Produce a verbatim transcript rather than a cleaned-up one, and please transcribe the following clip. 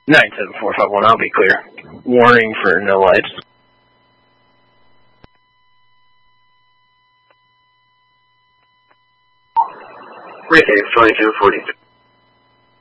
nine seven four five one, I'll be clear. Warning for no lights. Retake twenty-two forty-two.